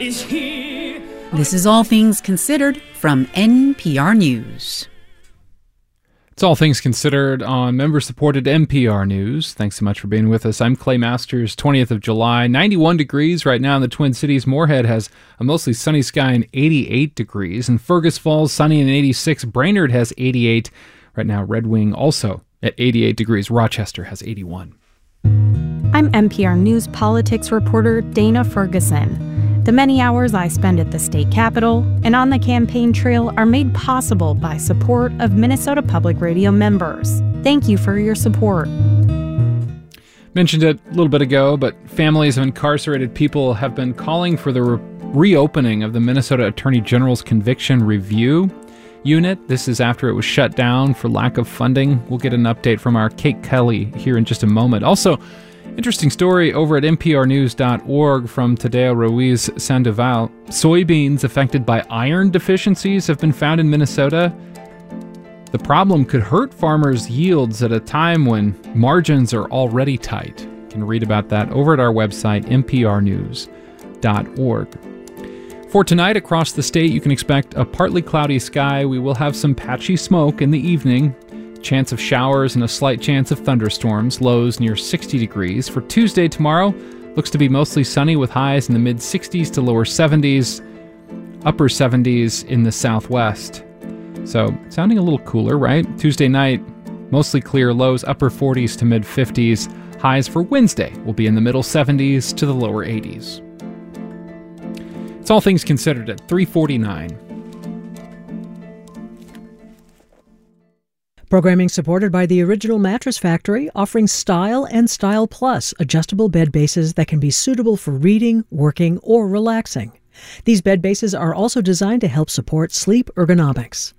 is here. This is All Things Considered from NPR News. It's All Things Considered on member-supported NPR News. Thanks so much for being with us. I'm Clay Masters. 20th of July, 91 degrees right now in the Twin Cities. Moorhead has a mostly sunny sky and 88 degrees. And Fergus Falls, sunny and 86. Brainerd has 88. Right now, Red Wing also at 88 degrees. Rochester has 81. I'm NPR News politics reporter Dana Ferguson. The many hours I spend at the state capitol and on the campaign trail are made possible by support of Minnesota Public Radio members. Thank you for your support. Mentioned it a little bit ago, but families of incarcerated people have been calling for the reopening of the Minnesota Attorney General's Conviction Review Unit. This is after it was shut down for lack of funding. We'll get an update from our Kate Kelly here in just a moment. Also, interesting story over at nprnews.org from Tadeo Ruiz Sandoval. Soybeans affected by iron deficiencies have been found in Minnesota. The problem could hurt farmers' yields at a time when margins are already tight. You can read about that over at our website, nprnews.org. For tonight, across the state, you can expect a partly cloudy sky. We will have some patchy smoke in the evening. Chance of showers and a slight chance of thunderstorms, lows near 60 degrees. For Tuesday tomorrow, looks to be mostly sunny with highs in the mid-60s to lower 70s, upper 70s in the southwest. So, sounding a little cooler, right? Tuesday night, mostly clear, lows upper 40s to mid-50s. Highs for Wednesday will be in the middle 70s to the lower 80s. It's All Things Considered at 3:49. Programming supported by the Original Mattress Factory, offering Style and Style Plus adjustable bed bases that can be suitable for reading, working, or relaxing. These bed bases are also designed to help support sleep ergonomics.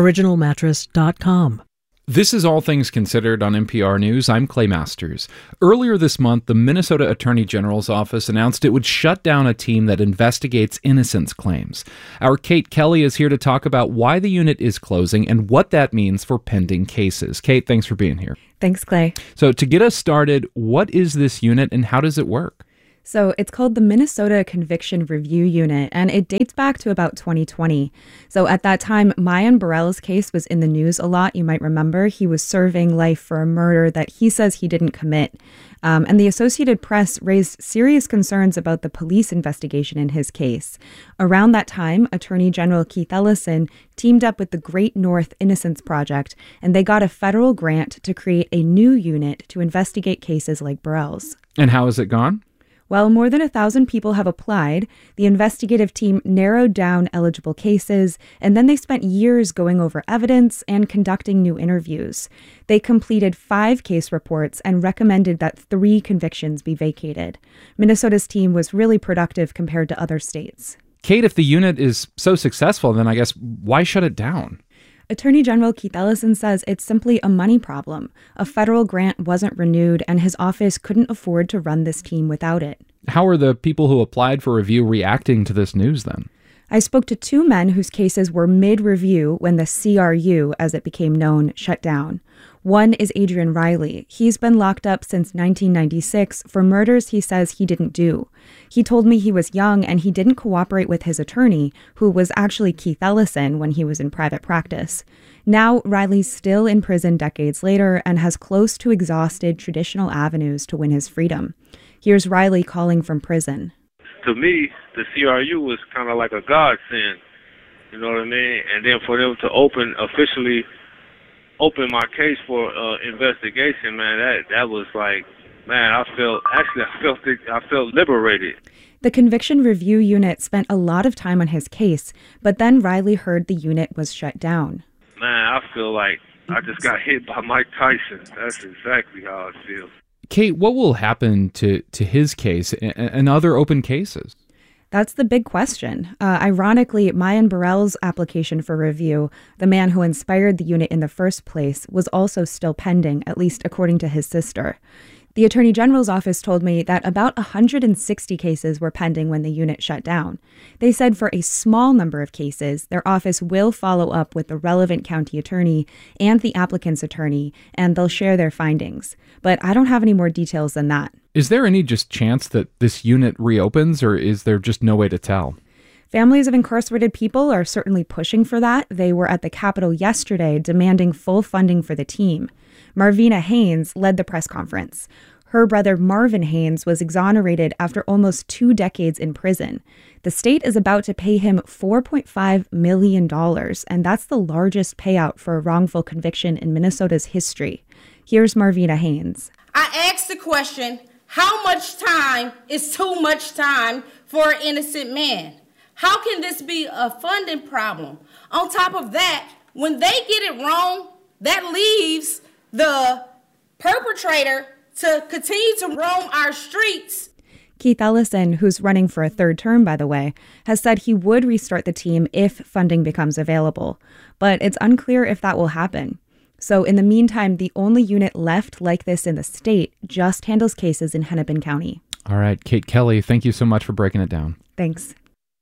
OriginalMattress.com. This is All Things Considered on NPR News. I'm Clay Masters. Earlier this month, the Minnesota Attorney General's office announced it would shut down a team that investigates innocence claims. Our Kate Kelly is here to talk about why the unit is closing and what that means for pending cases. Kate, thanks for being here. Thanks, Clay. So to get us started, what is this unit and how does it work? So it's called the Minnesota Conviction Review Unit, and it dates back to about 2020. So at that time, Mayan Burrell's case was in the news a lot. You might remember he was serving life for a murder that he says he didn't commit. And the Associated Press raised serious concerns about the police investigation in his case. Around that time, Attorney General Keith Ellison teamed up with the Great North Innocence Project, and they got a federal grant to create a new unit to investigate cases like Burrell's. And how has it gone? While more than 1,000 people have applied, the investigative team narrowed down eligible cases, and then they spent years going over evidence and conducting new interviews. They completed 5 case reports and recommended that 3 convictions be vacated. Minnesota's team was really productive compared to other states. Kate, if the unit is so successful, then I guess why shut it down? Attorney General Keith Ellison says it's simply a money problem. A federal grant wasn't renewed, and his office couldn't afford to run this team without it. How are the people who applied for review reacting to this news then? I spoke to 2 men whose cases were mid-review when the CRU, as it became known, shut down. One is Adrian Riley. He's been locked up since 1996 for murders he says he didn't do. He told me he was young and he didn't cooperate with his attorney, who was actually Keith Ellison when he was in private practice. Now, Riley's still in prison decades later and has close to exhausted traditional avenues to win his freedom. Here's Riley calling from prison. To me, the CRU was kind of like a godsend, you know what I mean? And then for them to officially open my case for investigation, man, that was like, man, I felt liberated. The Conviction Review Unit spent a lot of time on his case, but then Riley heard the unit was shut down. Man, I feel like I just got hit by Mike Tyson. That's exactly how I feel. Kate, what will happen to his case and other open cases? That's the big question. Ironically, Mayan Burrell's application for review, the man who inspired the unit in the first place, was also still pending, at least according to his sister. The Attorney General's office told me that about 160 cases were pending when the unit shut down. They said for a small number of cases, their office will follow up with the relevant county attorney and the applicant's attorney, and they'll share their findings. But I don't have any more details than that. Is there any just chance that this unit reopens, or is there just no way to tell? Families of incarcerated people are certainly pushing for that. They were at the Capitol yesterday demanding full funding for the team. Marvina Haynes led the press conference. Her brother Marvin Haynes was exonerated after almost 2 decades in prison. The state is about to pay him $4.5 million, and that's the largest payout for a wrongful conviction in Minnesota's history. Here's Marvina Haynes. I asked the question, how much time is too much time for an innocent man? How can this be a funding problem? On top of that, when they get it wrong, that leaves the perpetrator to continue to roam our streets. Keith Ellison, who's running for a 3rd term, by the way, has said he would restart the team if funding becomes available. But it's unclear if that will happen. So in the meantime, the only unit left like this in the state just handles cases in Hennepin County. All right, Kate Kelly, thank you so much for breaking it down. Thanks.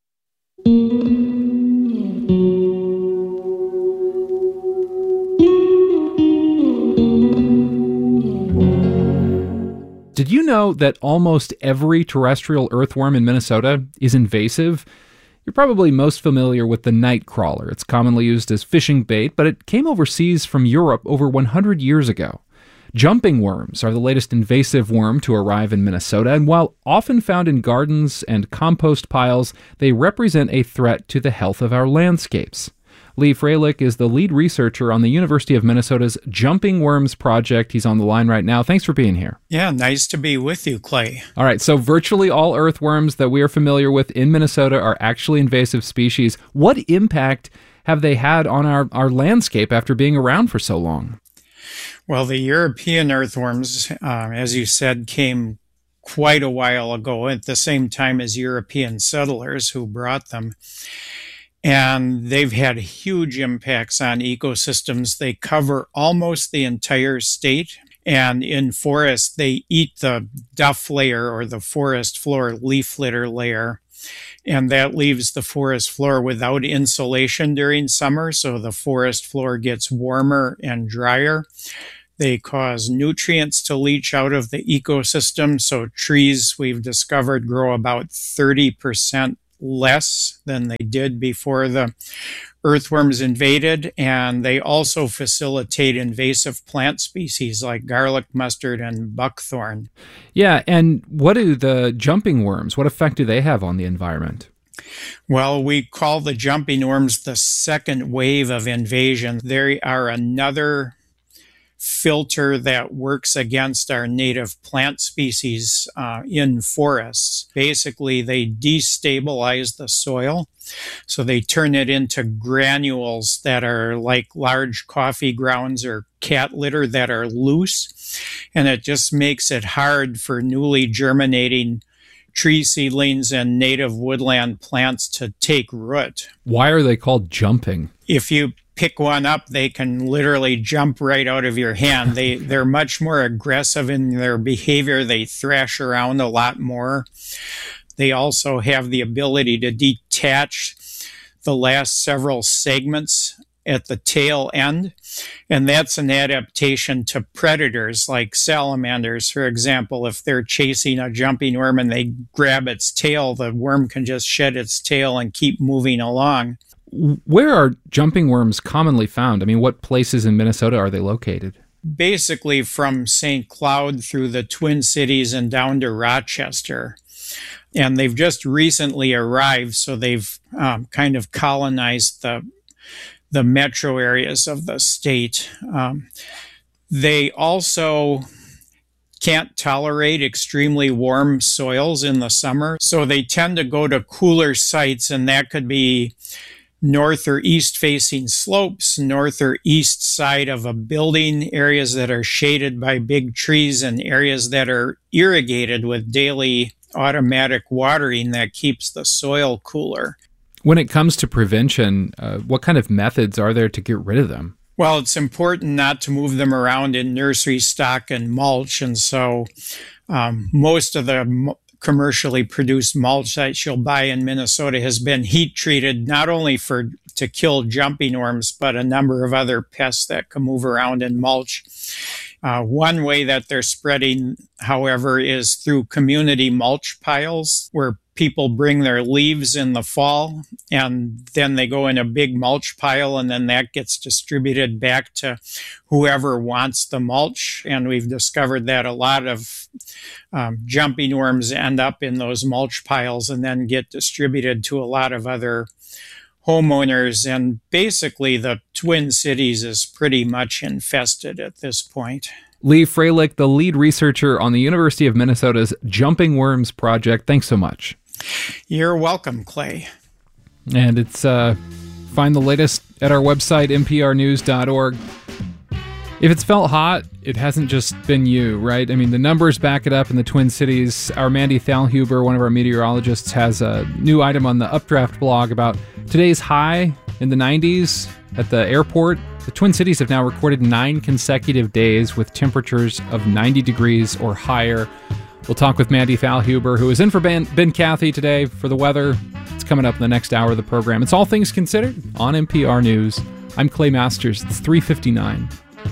Did you know that almost every terrestrial earthworm in Minnesota is invasive? You're probably most familiar with the night crawler. It's commonly used as fishing bait, but it came overseas from Europe over 100 years ago. Jumping worms are the latest invasive worm to arrive in Minnesota, and while often found in gardens and compost piles, they represent a threat to the health of our landscapes. Lee Freilich is the lead researcher on the University of Minnesota's Jumping Worms Project. He's on the line right now. Thanks for being here. Yeah, nice to be with you, Clay. All right, so virtually all earthworms that we are familiar with in Minnesota are actually invasive species. What impact have they had on our landscape after being around for so long? Well, the European earthworms, as you said, came quite a while ago at the same time as European settlers who brought them. And they've had huge impacts on ecosystems. They cover almost the entire state. And in forests, they eat the duff layer or the forest floor leaf litter layer. And that leaves the forest floor without insulation during summer. So the forest floor gets warmer and drier. They cause nutrients to leach out of the ecosystem. So trees, we've discovered, grow about 30% less than they did before the earthworms invaded, and they also facilitate invasive plant species like garlic mustard and buckthorn. Yeah, and what do the jumping worms, what effect do they have on the environment? Well, we call the jumping worms the second wave of invasion. They are another filter that works against our native plant species in forests. Basically, they destabilize the soil. So they turn it into granules that are like large coffee grounds or cat litter that are loose. And it just makes it hard for newly germinating tree seedlings and native woodland plants to take root. Why are they called jumping? If you pick one up, they can literally jump right out of your hand. They're much more aggressive in their behavior. They thrash around a lot more. They also have the ability to detach the last several segments at the tail end. And that's an adaptation to predators like salamanders, for example. If they're chasing a jumping worm and they grab its tail, the worm can just shed its tail and keep moving along. Where are jumping worms commonly found? I mean, what places in Minnesota are they located? Basically from St. Cloud through the Twin Cities and down to Rochester. And they've just recently arrived, so they've kind of colonized the metro areas of the state. They also can't tolerate extremely warm soils in the summer, so they tend to go to cooler sites, and that could be north or east facing slopes, north or east side of a building, areas that are shaded by big trees, and areas that are irrigated with daily automatic watering that keeps the soil cooler. When it comes to prevention, what kind of methods are there to get rid of them? Well, it's important not to move them around in nursery stock and mulch. And so most of the commercially produced mulch that you'll buy in Minnesota has been heat treated, not only to kill jumping worms, but a number of other pests that can move around in mulch. One way that they're spreading, however, is through community mulch piles, where people bring their leaves in the fall and then they go in a big mulch pile, and then that gets distributed back to whoever wants the mulch. And we've discovered that a lot of jumping worms end up in those mulch piles and then get distributed to a lot of other homeowners. And basically the Twin Cities is pretty much infested at this point. Lee Freilich, the lead researcher on the University of Minnesota's Jumping Worms Project. Thanks so much. You're welcome, Clay. And it's find the latest at our website, nprnews.org. If it's felt hot, it hasn't just been you, right? I mean, the numbers back it up in the Twin Cities. Our Mandy Thalhuber, one of our meteorologists, has a new item on the Updraft blog about today's high in the 90s at the airport. The Twin Cities have now recorded 9 consecutive days with temperatures of 90 degrees or higher. We'll talk with Mandy Thalhuber, who is in for Ben Cathy today for the weather. It's coming up in the next hour of the program. It's All Things Considered on NPR News. I'm Clay Masters. It's 3:59.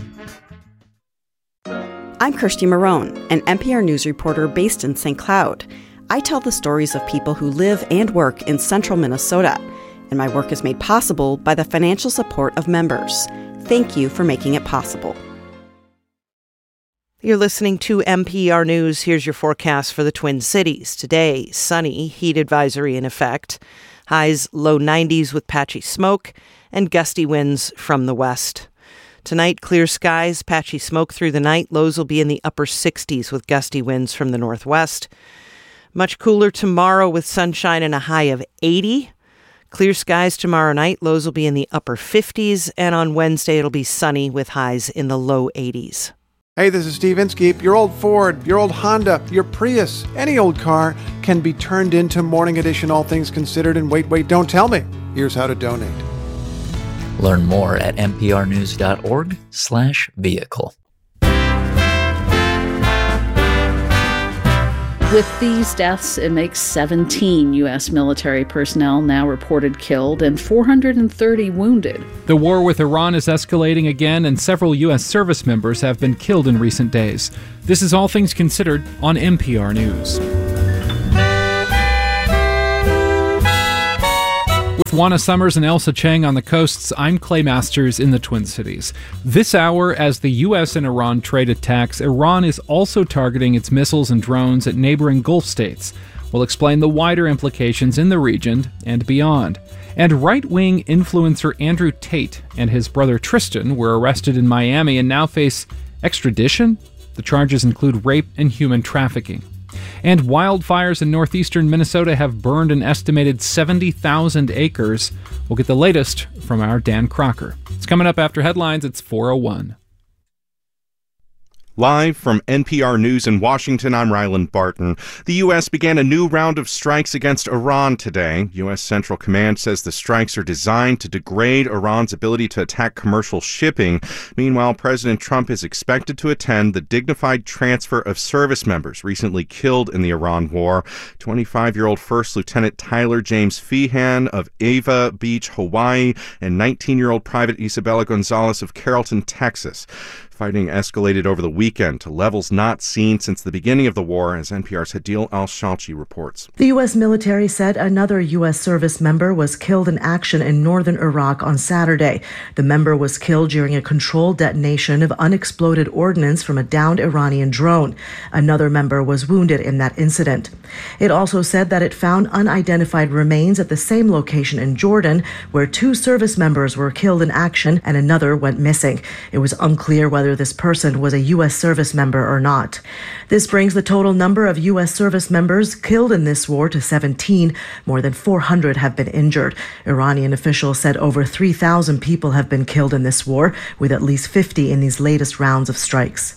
I'm Kirsty Marone, an NPR News reporter based in St. Cloud. I tell the stories of people who live and work in central Minnesota, and my work is made possible by the financial support of members. Thank you for making it possible. You're listening to NPR News. Here's your forecast for the Twin Cities. Today, sunny, heat advisory in effect. Highs low 90s with patchy smoke and gusty winds from the west. Tonight, clear skies, patchy smoke through the night. Lows will be in the upper 60s with gusty winds from the northwest. Much cooler tomorrow with sunshine and a high of 80. Clear skies tomorrow night. Lows will be in the upper 50s. And on Wednesday, it'll be sunny with highs in the low 80s. Hey, this is Steve Inskeep. Your old Ford, your old Honda, your Prius, any old car can be turned into Morning Edition All Things Considered. And wait, don't tell me. Here's how to donate. Learn more at nprnews.org/vehicle. With these deaths, it makes 17 U.S. military personnel now reported killed and 430 wounded. The war with Iran is escalating again, and several U.S. service members have been killed in recent days. This is All Things Considered on NPR News. With Juana Summers and Elsa Chang on the coasts, I'm Clay Masters in the Twin Cities. This hour, as the U.S. and Iran trade attacks, Iran is also targeting its missiles and drones at neighboring Gulf states. We'll explain the wider implications in the region and beyond. And right-wing influencer Andrew Tate and his brother Tristan were arrested in Miami and now face extradition. The charges include rape and human trafficking. And wildfires in northeastern Minnesota have burned an estimated 70,000 acres. We'll get the latest from our Dan Crocker. It's coming up after headlines. It's 4:01. Live from NPR News in Washington, I'm Ryland Barton. The U.S. began a new round of strikes against Iran today. U.S. Central Command says the strikes are designed to degrade Iran's ability to attack commercial shipping. Meanwhile, President Trump is expected to attend the dignified transfer of service members recently killed in the Iran war. 25-year-old First Lieutenant Tyler James Feehan of Ava Beach, Hawaii, and 19-year-old Private Isabella Gonzalez of Carrollton, Texas. Fighting escalated over the weekend to levels not seen since the beginning of the war, as NPR's Hadil Al-Shalchi reports. The U.S. military said another U.S. service member was killed in action in northern Iraq on Saturday. The member was killed during a controlled detonation of unexploded ordnance from a downed Iranian drone. Another member was wounded in that incident. It also said that it found unidentified remains at the same location in Jordan, where 2 service members were killed in action and another went missing. It was unclear whether this person was a U.S. service member or not. This brings the total number of U.S. service members killed in this war to 17. More than 400 have been injured. Iranian officials said over 3,000 people have been killed in this war, with at least 50 in these latest rounds of strikes.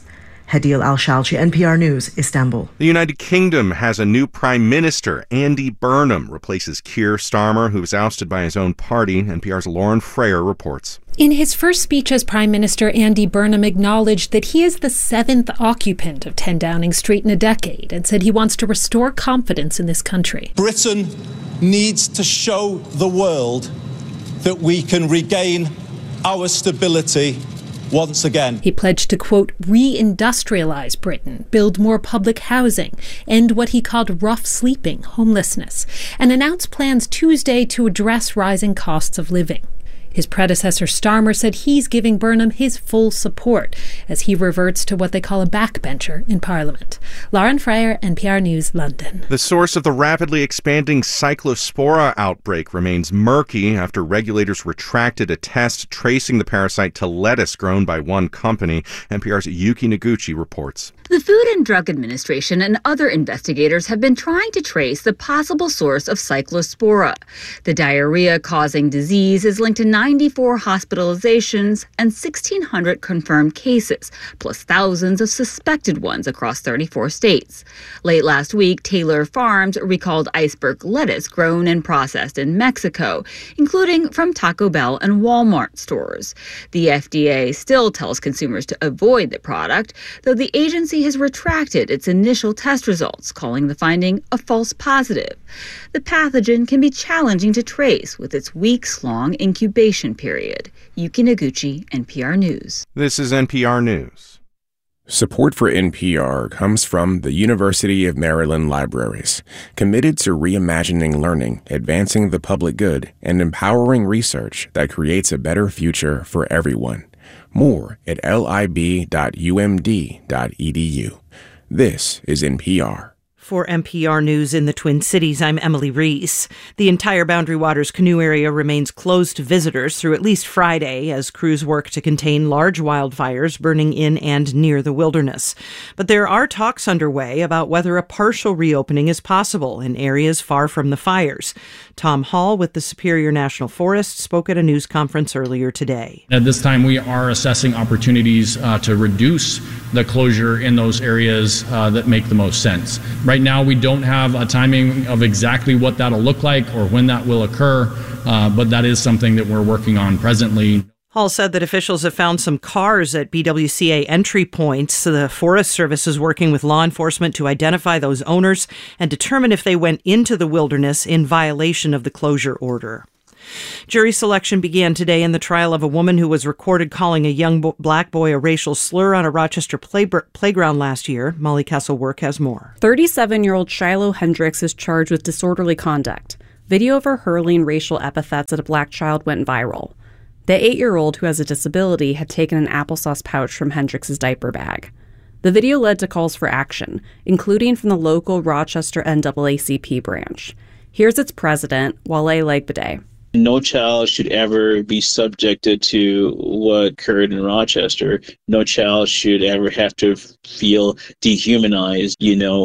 Hadil Al-Shalchi, NPR News, Istanbul. The United Kingdom has a new prime minister. Andy Burnham replaces Keir Starmer, who was ousted by his own party. NPR's Lauren Frayer reports. In his first speech as Prime Minister, Andy Burnham acknowledged that he is the 7th occupant of 10 Downing Street in a decade and said he wants to restore confidence in this country. Britain needs to show the world that we can regain our stability once again. He pledged to, quote, re-industrialize Britain, build more public housing, end what he called rough sleeping, homelessness, and announced plans Tuesday to address rising costs of living. His predecessor Starmer said he's giving Burnham his full support as he reverts to what they call a backbencher in Parliament. Lauren Frayer, NPR News, London. The source of the rapidly expanding Cyclospora outbreak remains murky after regulators retracted a test tracing the parasite to lettuce grown by one company. NPR's Yuki Noguchi reports. The Food and Drug Administration and other investigators have been trying to trace the possible source of Cyclospora. The diarrhea-causing disease is linked to 94 hospitalizations and 1,600 confirmed cases, plus thousands of suspected ones across 34 states. Late last week, Taylor Farms recalled iceberg lettuce grown and processed in Mexico, including from Taco Bell and Walmart stores. The FDA still tells consumers to avoid the product, though the agency has retracted its initial test results, calling the finding a false positive. The pathogen can be challenging to trace with its weeks-long incubation period. Yuki Noguchi, NPR News. This is NPR News. Support for NPR comes from the University of Maryland Libraries, committed to reimagining learning, advancing the public good, and empowering research that creates a better future for everyone. More at lib.umd.edu. This is NPR. For NPR News in the Twin Cities, I'm Emily Reese. The entire Boundary Waters canoe area remains closed to visitors through at least Friday as crews work to contain large wildfires burning in and near the wilderness. But there are talks underway about whether a partial reopening is possible in areas far from the fires. Tom Hall with the Superior National Forest spoke at a news conference earlier today. At this time, we are assessing opportunities to reduce the closure in those areas that make the most sense. Right now, we don't have a timing of exactly what that'll look like or when that will occur, but that is something that we're working on presently. Hall said that officials have found some cars at BWCA entry points. The Forest Service is working with law enforcement to identify those owners and determine if they went into the wilderness in violation of the closure order. Jury selection began today in the trial of a woman who was recorded calling a young black boy a racial slur on a Rochester playground last year. Molly Castle-Work has more. 37-year-old Shiloh Hendricks is charged with disorderly conduct. Video of her hurling racial epithets at a black child went viral. The 8-year-old, who has a disability, had taken an applesauce pouch from Hendricks' diaper bag. The video led to calls for action, including from the local Rochester NAACP branch. Here's its president, Wale Legbede. No child should ever be subjected to what occurred in Rochester. No child should ever have to feel dehumanized,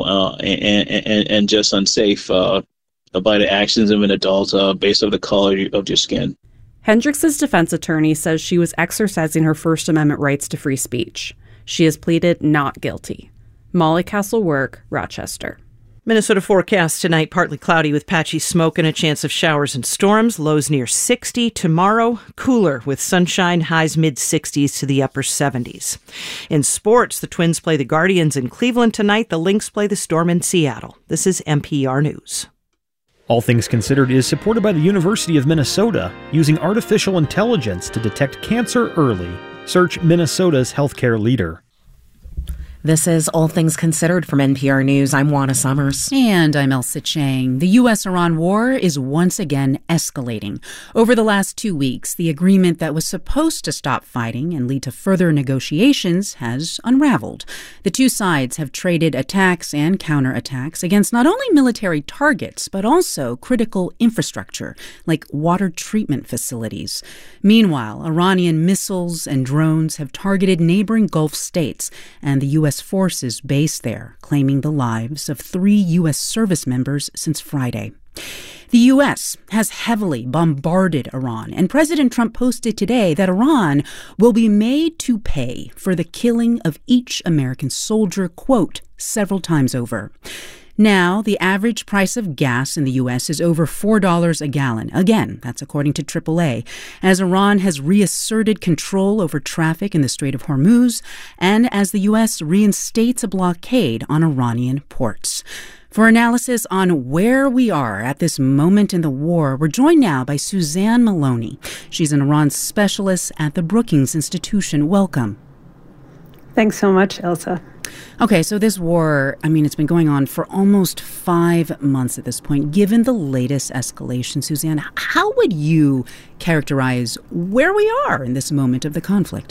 and just unsafe by the actions of an adult based on the color of their skin. Hendricks' defense attorney says she was exercising her First Amendment rights to free speech. She has pleaded not guilty. Molly Castle-Work, Rochester. Minnesota forecast tonight, partly cloudy with patchy smoke and a chance of showers and storms. Lows near 60. Tomorrow, cooler with sunshine, highs mid-60s to the upper 70s. In sports, the Twins play the Guardians in Cleveland tonight. The Lynx play the Storm in Seattle. This is NPR News. All Things Considered is supported by the University of Minnesota, using artificial intelligence to detect cancer early. Search Minnesota's healthcare leader. This is All Things Considered from NPR News. I'm Juana Summers. And I'm Elsa Chang. The U.S.-Iran war is once again escalating. Over the last 2 weeks, the agreement that was supposed to stop fighting and lead to further negotiations has unraveled. The two sides have traded attacks and counterattacks against not only military targets, but also critical infrastructure, like water treatment facilities. Meanwhile, Iranian missiles and drones have targeted neighboring Gulf states, and the U.S. forces based there, claiming the lives of 3 U.S. service members since Friday. The U.S. has heavily bombarded Iran, and President Trump posted today that Iran will be made to pay for the killing of each American soldier, quote, several times over. Now, the average price of gas in the U.S. is over $4 a gallon. Again, that's according to AAA, as Iran has reasserted control over traffic in the Strait of Hormuz and as the U.S. reinstates a blockade on Iranian ports. For analysis on where we are at this moment in the war, we're joined now by Suzanne Maloney. She's an Iran specialist at the Brookings Institution. Welcome. Thanks so much, Elsa. Okay, so this war, it's been going on for almost 5 months at this point. Given the latest escalation, Suzanne, how would you characterize where we are in this moment of the conflict?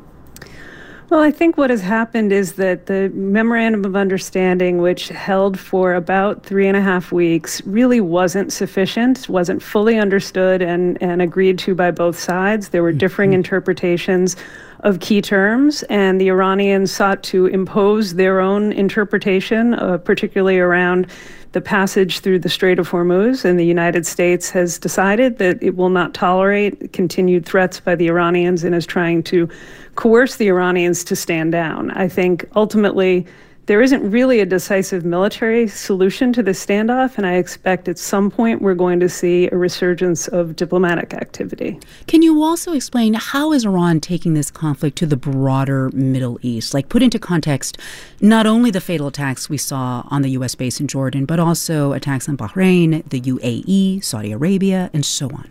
Well, I think what has happened is that the Memorandum of Understanding, which held for about 3.5 weeks, really wasn't sufficient, wasn't fully understood and agreed to by both sides. There were differing interpretations of key terms, and the Iranians sought to impose their own interpretation, particularly around the passage through the Strait of Hormuz, and the United States has decided that it will not tolerate continued threats by the Iranians and is trying to coerce the Iranians to stand down. I think ultimately there isn't really a decisive military solution to this standoff, and I expect at some point we're going to see a resurgence of diplomatic activity. Can you also explain how is Iran taking this conflict to the broader Middle East? Like, put into context not only the fatal attacks we saw on the U.S. base in Jordan, but also attacks on Bahrain, the UAE, Saudi Arabia, and so on.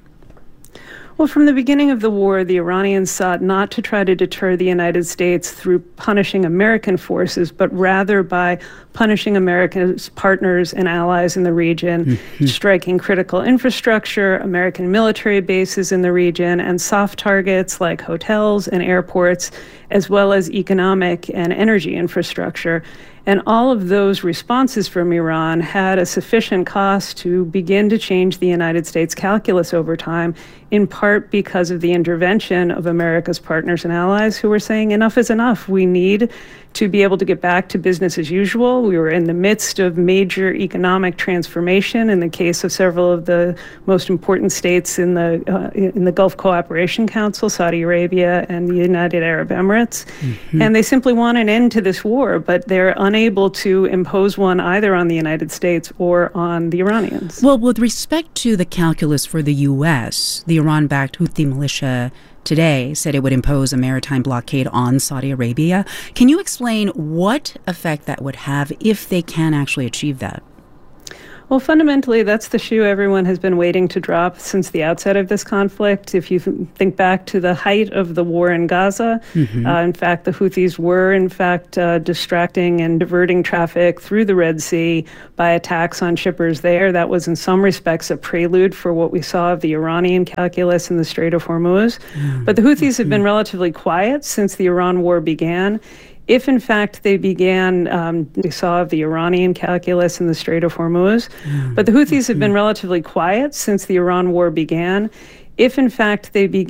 Well, from the beginning of the war, the Iranians sought not to try to deter the United States through punishing American forces, but rather by punishing America's partners and allies in the region, striking critical infrastructure, American military bases in the region, and soft targets like hotels and airports, as well as economic and energy infrastructure. And all of those responses from Iran had a sufficient cost to begin to change the United States calculus over time, in part because of the intervention of America's partners and allies who were saying enough is enough. We need to be able to get back to business as usual. We were in the midst of major economic transformation in the case of several of the most important states in the Gulf Cooperation Council, Saudi Arabia and the United Arab Emirates. And they simply want an end to this war, but they're unable to impose one either on the United States or on the Iranians. Well, with respect to the calculus for the U.S., the Iran-backed Houthi militia today said it would impose a maritime blockade on Saudi Arabia. Can you explain what effect that would have if they can actually achieve that? Well, fundamentally, that's the shoe everyone has been waiting to drop since the outset of this conflict. If you think back to the height of the war in Gaza, in fact, the Houthis were, distracting and diverting traffic through the Red Sea by attacks on shippers there. That was, in some respects, a prelude for what we saw of the Iranian calculus in the Strait of Hormuz. But the Houthis have been relatively quiet since the Iran war began. If, in fact, they began, we saw the Iranian calculus in the Strait of Hormuz, but the Houthis have been relatively quiet since the Iran war began. If, in fact, they began